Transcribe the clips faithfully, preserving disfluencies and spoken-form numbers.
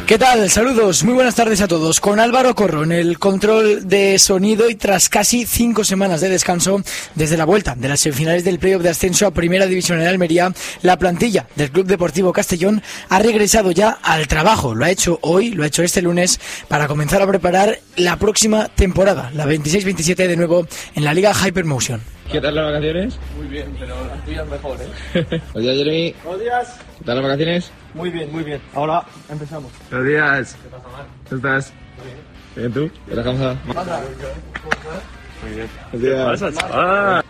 ¿Qué tal? Saludos, muy buenas tardes a todos. Con Álvaro Corro en el control de sonido y tras casi cinco semanas de descanso desde la vuelta de las semifinales del playoff de ascenso a Primera División en Almería, la plantilla del Club Deportivo Castellón ha regresado ya al trabajo. Lo ha hecho hoy, lo ha hecho este lunes para comenzar a preparar la próxima temporada, la veintiséis veintisiete de nuevo en la Liga Hypermotion. ¿Qué tal las vacaciones? Muy bien, pero las tuyas mejor, ¿eh? Buenos días, Jeremy. Buenos días. ¿Qué tal las vacaciones? Muy bien, muy bien. Ahora empezamos. Buenos días. ¿Qué pasa, Mar? ¿Cómo estás? Muy bien. ¿Bien tú? ¿Qué tal, Hamza? Anda. Muy bien. Buenos días. Ah.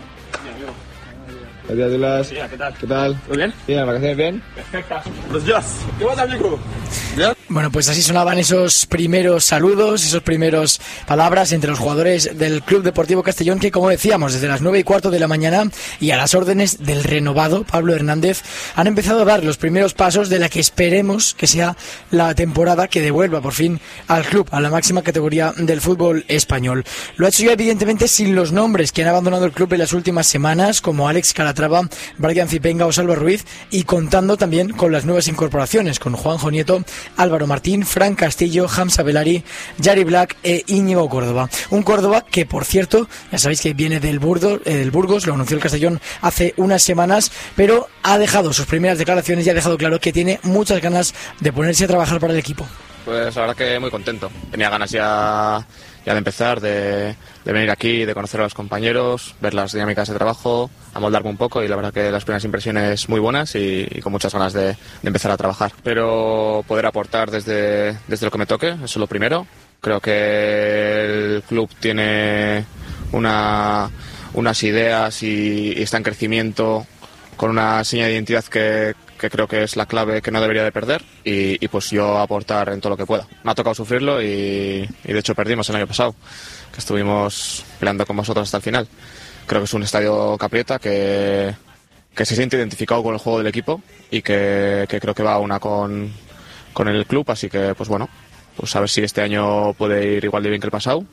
Buenos días, Dulas. Sí, ¿qué tal? ¿Qué tal? ¿Todo bien? Bien, las vacaciones bien. Perfectas. Buenos días. ¿Qué pasa, amigo? ¿Bien? Bueno, pues así sonaban esos primeros saludos, esos primeros palabras entre los jugadores del Club Deportivo Castellón que, como decíamos, desde las nueve y cuarto de la mañana y a las órdenes del renovado Pablo Hernández han empezado a dar los primeros pasos de la que esperemos que sea la temporada que devuelva por fin al club a la máxima categoría del fútbol español. Lo ha hecho ya evidentemente sin los nombres que han abandonado el club en las últimas semanas, como Alex Calatrava, Brian Zipenga o Salva Ruiz, y contando también con las nuevas incorporaciones, con Juanjo Nieto, Álvaro Martín, Fran Castillo, Hamza Belari, Yari Black e Íñigo Córdoba. Un Córdoba que, por cierto, ya sabéis que viene del, Burdo, eh, del Burgos, lo anunció el Castellón hace unas semanas, pero ha dejado sus primeras declaraciones y ha dejado claro que tiene muchas ganas de ponerse a trabajar para el equipo. Pues la verdad que muy contento. Tenía ganas ya, ya de empezar, de, de venir aquí, de conocer a los compañeros, ver las dinámicas de trabajo, amoldarme un poco, y la verdad que las primeras impresiones muy buenas y, y con muchas ganas de, de empezar a trabajar. Pero poder aportar desde, desde lo que me toque, eso es lo primero. Creo que el club tiene una, unas ideas y, y está en crecimiento con una seña de identidad que que creo que es la clave que no debería de perder, y, y pues yo aportar en todo lo que pueda. Me ha tocado sufrirlo y, y de hecho perdimos el año pasado, que estuvimos peleando con vosotros hasta el final. Creo que es un estadio Caprieta que, que se siente identificado con el juego del equipo y que, que creo que va a una con, con el club, así que pues bueno, pues a ver si este año puede ir igual de bien que el pasado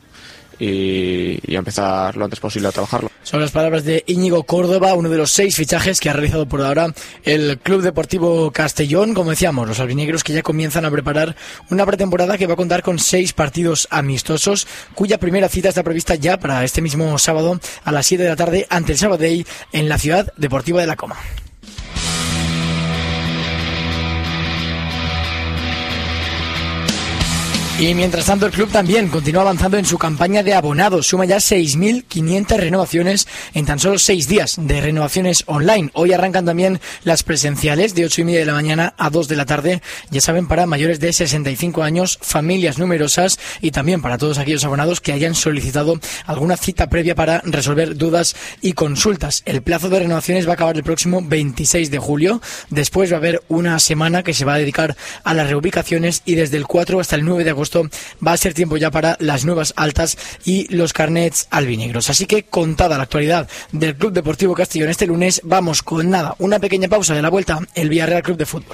y, y empezar lo antes posible a trabajarlo. Son las palabras de Íñigo Córdoba, uno de los seis fichajes que ha realizado por ahora el Club Deportivo Castellón. Como decíamos, los albinegros que ya comienzan a preparar una pretemporada que va a contar con seis partidos amistosos, cuya primera cita está prevista ya para este mismo sábado a las siete de la tarde ante el Sabadell en la Ciudad Deportiva de La Coma. Y mientras tanto el club también continúa avanzando en su campaña de abonados. Suma ya seis mil quinientas renovaciones en tan solo seis días de renovaciones online. Hoy arrancan también las presenciales de ocho y media de la mañana a dos de la tarde. Ya saben, para mayores de sesenta y cinco años, familias numerosas y también para todos aquellos abonados que hayan solicitado alguna cita previa para resolver dudas y consultas. El plazo de renovaciones va a acabar el próximo veintiséis de julio. Después va a haber una semana que se va a dedicar a las reubicaciones y desde el cuatro hasta el nueve de agosto va a ser tiempo ya para las nuevas altas y los carnets albinegros. Así que, contada la actualidad del Club Deportivo Castellón este lunes, vamos con nada, una pequeña pausa de la vuelta, el Villarreal Club de Fútbol.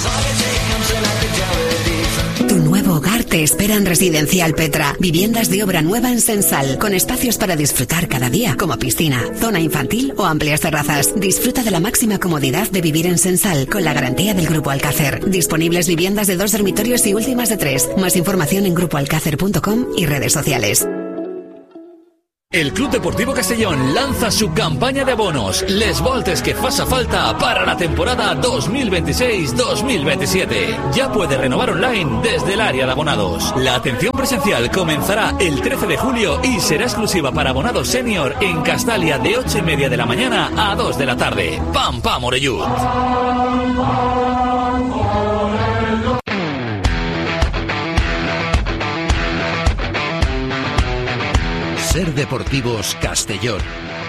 Tu nuevo hogar te espera en Residencial Petra. Viviendas de obra nueva en Sensal, con espacios para disfrutar cada día, como piscina, zona infantil o amplias terrazas. Disfruta de la máxima comodidad de vivir en Sensal, con la garantía del Grupo Alcácer. Disponibles viviendas de dos dormitorios y últimas de tres. Más información en grupo alcácer punto com y redes sociales. El Club Deportivo Castellón lanza su campaña de abonos Les Voltes que faça falta para la temporada dos mil veintiséis dos mil veintisiete. Ya puede renovar online desde el área de abonados. La atención presencial comenzará el trece de julio y será exclusiva para abonados senior en Castalia de ocho y media de la mañana a dos de la tarde. ¡Pam, pam, Orellut! Ser Deportivos Castellón.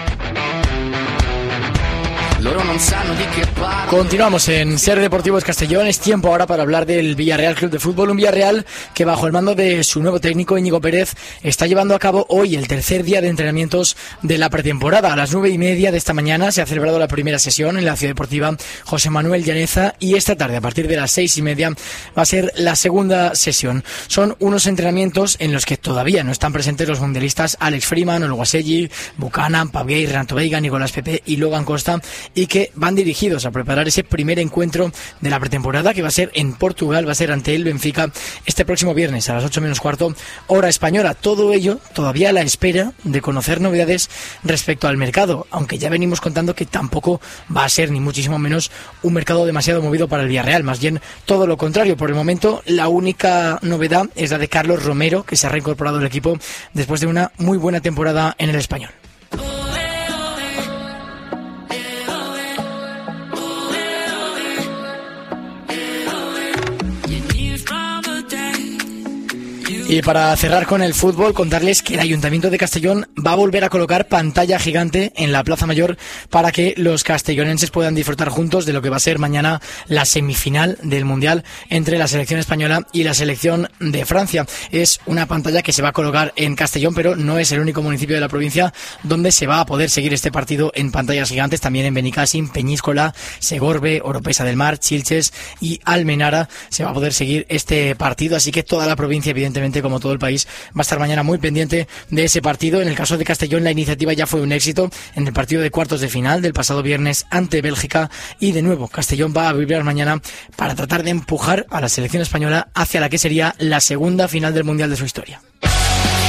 Continuamos en Ser Deportivos Castellón. Es tiempo ahora para hablar del Villarreal Club de Fútbol, un Villarreal que bajo el mando de su nuevo técnico Íñigo Pérez está llevando a cabo hoy el tercer día de entrenamientos de la pretemporada. A las nueve y media de esta mañana se ha celebrado la primera sesión en la Ciudad Deportiva José Manuel Llaneza y esta tarde a partir de las seis y media va a ser la segunda sesión. Son unos entrenamientos en los que todavía no están presentes los mundialistas Alex Freeman, Olguaselli, Buchanan, Pabgué, Renato Veiga, Nicolás Pepe y Logan Costa, y que van dirigidos a preparar ese primer encuentro de la pretemporada, que va a ser en Portugal, va a ser ante el Benfica este próximo viernes a las ocho menos cuarto, hora española. Todo ello todavía a la espera de conocer novedades respecto al mercado, aunque ya venimos contando que tampoco va a ser ni muchísimo menos un mercado demasiado movido para el Villarreal, más bien todo lo contrario. Por el momento la única novedad es la de Carlos Romero, que se ha reincorporado al equipo después de una muy buena temporada en el Español. Y para cerrar con el fútbol, contarles que el Ayuntamiento de Castellón va a volver a colocar pantalla gigante en la Plaza Mayor para que los castellonenses puedan disfrutar juntos de lo que va a ser mañana la semifinal del Mundial entre la selección española y la selección de Francia. Es una pantalla que se va a colocar en Castellón, pero no es el único municipio de la provincia donde se va a poder seguir este partido en pantallas gigantes. También en Benicàssim, Peñíscola, Segorbe, Oropesa del Mar, Xilxes y Almenara se va a poder seguir este partido, así que toda la provincia, evidentemente, como todo el país, va a estar mañana muy pendiente de ese partido. En el caso de Castellón, la iniciativa ya fue un éxito en el partido de cuartos de final del pasado viernes ante Bélgica, y de nuevo Castellón va a vibrar mañana para tratar de empujar a la selección española hacia la que sería la segunda final del Mundial de su historia.